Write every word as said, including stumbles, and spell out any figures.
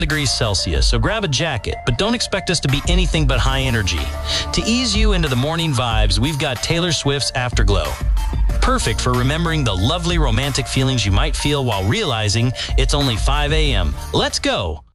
degrees Celsius, so grab a jacket, but don't expect us to be anything but high energy. To ease you into the morning vibes, we've got Taylor Swift's Afterglow. Perfect for remembering the lovely romantic feelings you might feel while realizing it's only five A M Let's go!